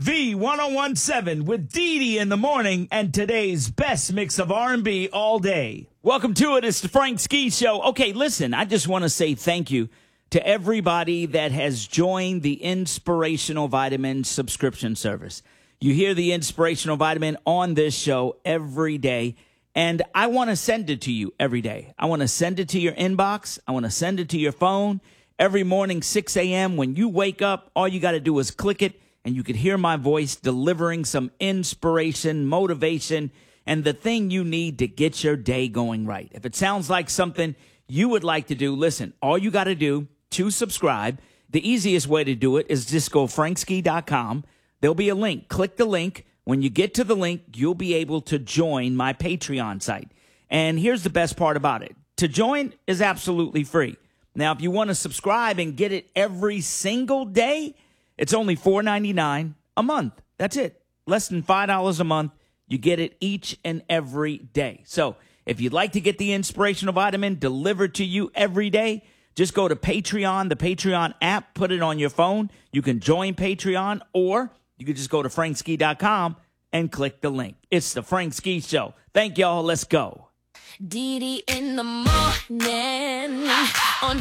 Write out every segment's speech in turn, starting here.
V1017 with Dee Dee in the morning and today's best mix of R&B all day. Welcome to it. It's the Frank Ski Show. Okay, listen, I just want to say thank you to everybody that has joined the Inspirational Vitamin subscription service. You hear the Inspirational Vitamin on this show every day, and I want to send it to you every day. I want to send it to your inbox. I want to send it to your phone. Every morning, 6 a.m., when you wake up, all you got to do is click it, and you could hear my voice delivering some inspiration, motivation, and the thing you need to get your day going right. If it sounds like something you would like to do, listen, all you got to do to subscribe, the easiest way to do it is just go frankski.com. There'll be a link. Click the link. When you get to the link, you'll be able to join my Patreon site. And here's the best part about it. To join is absolutely free. Now, if you want to subscribe and get it every single day, it's only $4.99 a month. That's it. Less than $5 a month. You get it each and every day. So if you'd like to get the Inspirational Vitamin delivered to you every day, just go to Patreon, the Patreon app, put it on your phone. You can join Patreon, or you can just go to frankski.com and click the link. It's the Frank Ski Show. Thank y'all. Let's go. Dee Dee in the morning on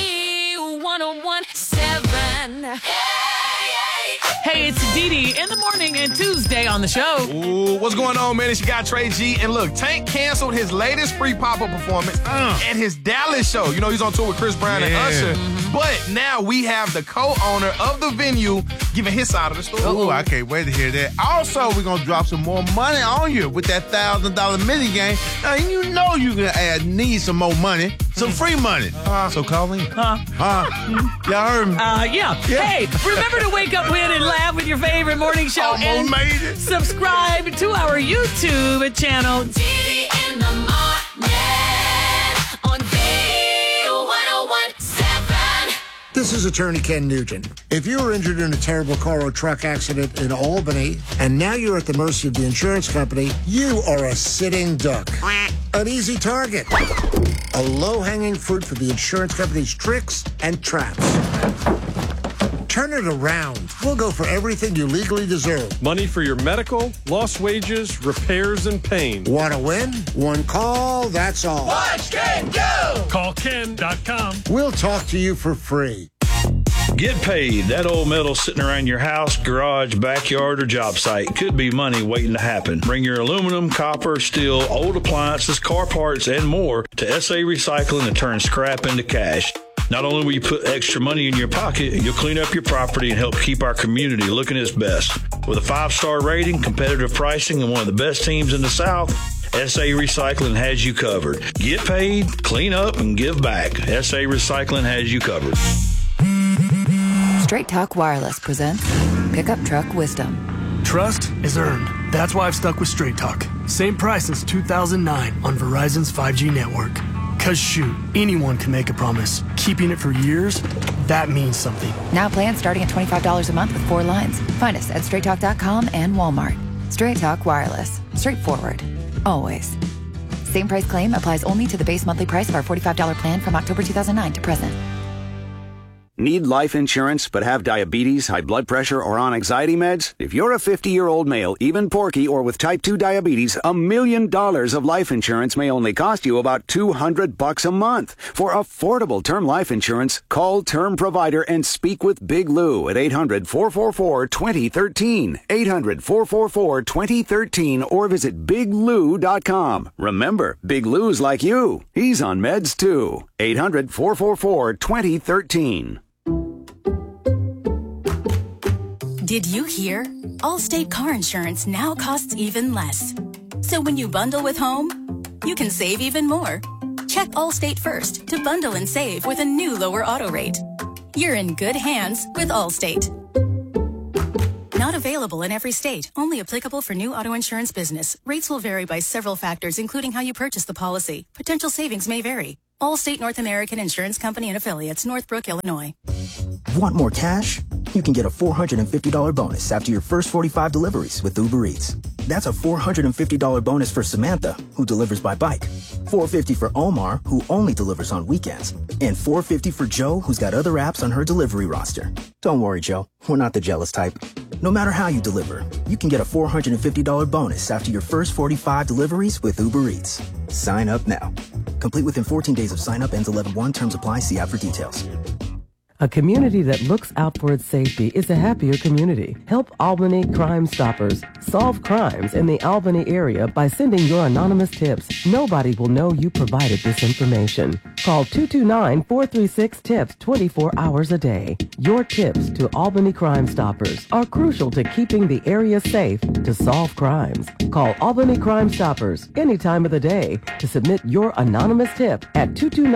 V1017. Hey, it's Dee Dee in the morning and Tuesday on the show. Ooh, what's going on, man? It's your guy, Trey G. And look, Tank canceled his latest free pop-up performance at his Dallas show. You know, he's on tour with Chris Brown and Usher. But now we have the co-owner of the venue giving his side of the story. Ooh, I can't wait to hear that. Also, we're going to drop some more money on you with that $1,000 mini game. Now, you know you're going to need some more money, some free money. So call in. Y'all heard me? Yeah. Hey, remember to wake up with and laugh with your favorite morning show. Almost and made it. Subscribe to our YouTube channel. Dee Dee in the morning on V1017. This is attorney Ken Nugent. If you were injured in a terrible car or truck accident in Albany, and now you're at the mercy of the insurance company, you are a sitting duck. An easy target. A low-hanging fruit for the insurance company's tricks and traps. Turn it around. We'll go for everything you legally deserve. Money for your medical, lost wages, repairs, and pain. Want to win? One call, that's all. Watch Ken go! Call Ken.com. We'll talk to you for free. Get paid. That old metal sitting around your house, garage, backyard, or job site could be money waiting to happen. Bring your aluminum, copper, steel, old appliances, car parts, and more to SA Recycling and turn scrap into cash. Not only will you put extra money in your pocket, you'll clean up your property and help keep our community looking its best. With a 5-star rating, competitive pricing, and one of the best teams in the South, SA Recycling has you covered. Get paid, clean up, and give back. SA Recycling has you covered. Straight Talk Wireless presents Pickup Truck Wisdom. Trust is earned. That's why I've stuck with Straight Talk. Same price since 2009 on Verizon's 5G network. Cause shoot, anyone can make a promise. Keeping it for years, that means something. Now plans starting at $25 a month with 4 lines. Find us at straighttalk.com and Walmart. Straight Talk Wireless. Straightforward. Always. Same price claim applies only to the base monthly price of our $45 plan from October 2009 to present. Need life insurance but have diabetes, high blood pressure, or on anxiety meds? If you're a 50-year-old male, even porky, or with type 2 diabetes, $1 million of life insurance may only cost you about $200 a month. For affordable term life insurance, call Term Provider and speak with Big Lou at 800-444-2013, 800-444-2013, or visit biglou.com. Remember, Big Lou's like you. He's on meds too. 800-444-2013. Did you hear? Allstate car insurance now costs even less. So when you bundle with home, you can save even more. Check Allstate first to bundle and save with a new lower auto rate. You're in good hands with Allstate. Not available in every state. Only applicable for new auto insurance business. Rates will vary by several factors, including how you purchase the policy. Potential savings may vary. Allstate North American Insurance Company and Affiliates, Northbrook, Illinois. Want more cash? You can get a $450 bonus after your first 45 deliveries with Uber Eats. That's a $450 bonus for Samantha, who delivers by bike. $450 for Omar, who only delivers on weekends. And $450 for Joe, who's got other apps on her delivery roster. Don't worry, Joe. We're not the jealous type. No matter how you deliver, you can get a $450 bonus after your first 45 deliveries with Uber Eats. Sign up now. Complete within 14 days of sign up. Ends 11/1. Terms apply. See app for details. A community that looks out for its safety is a happier community. Help Albany Crime Stoppers solve crimes in the Albany area by sending your anonymous tips. Nobody will know you provided this information. Call 229-436-TIPS 24 hours a day. Your tips to Albany Crime Stoppers are crucial to keeping the area safe to solve crimes. Call Albany Crime Stoppers any time of the day to submit your anonymous tip at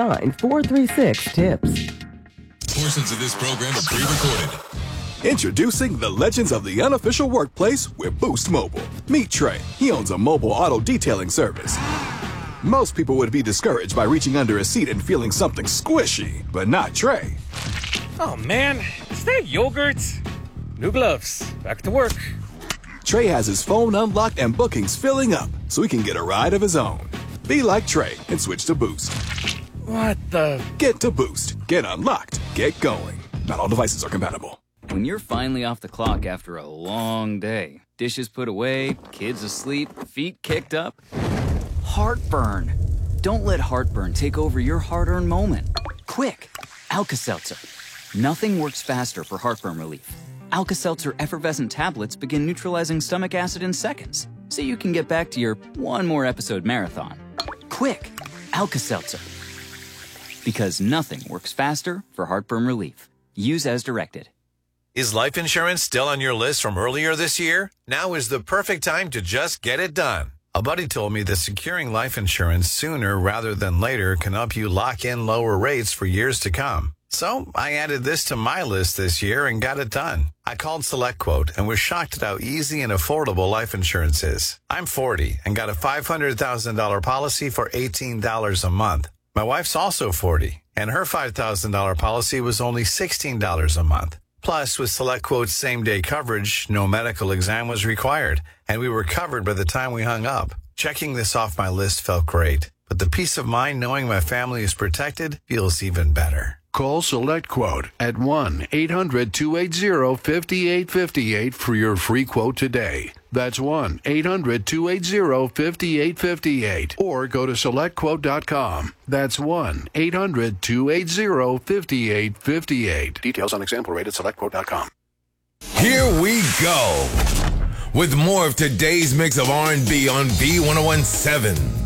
229-436-TIPS. Portions of this program are pre-recorded. Introducing the legends of the unofficial workplace with Boost Mobile. Meet Trey. He owns a mobile auto detailing service. Most people would be discouraged by reaching under a seat and feeling something squishy, but not Trey. Oh man, is that yogurt? New gloves. Back to work. Trey has his phone unlocked and bookings filling up so he can get a ride of his own. Be like Trey and switch to Boost. What the? Get to Boost. Get unlocked. Get going. Not all devices are compatible. When you're finally off the clock after a long day, dishes put away, kids asleep, feet kicked up, heartburn. Don't let heartburn take over your hard-earned moment. Quick, Alka-Seltzer. Nothing works faster for heartburn relief. Alka-Seltzer effervescent tablets begin neutralizing stomach acid in seconds, so you can get back to your one more episode marathon. Quick, Alka-Seltzer. Because nothing works faster for heartburn relief. Use as directed. Is life insurance still on your list from earlier this year? Now is the perfect time to just get it done. A buddy told me that securing life insurance sooner rather than later can help you lock in lower rates for years to come. So I added this to my list this year and got it done. I called SelectQuote and was shocked at how easy and affordable life insurance is. I'm 40 and got a $500,000 policy for $18 a month. My wife's also 40, and her $5,000 policy was only $16 a month. Plus, with SelectQuote's same-day coverage, no medical exam was required, and we were covered by the time we hung up. Checking this off my list felt great, but the peace of mind knowing my family is protected feels even better. Call SelectQuote at 1-800-280-5858 for your free quote today. That's 1-800-280-5858. Or go to SelectQuote.com. That's 1-800-280-5858. Details on example rate at SelectQuote.com. Here we go with more of today's mix of R&B on B1017.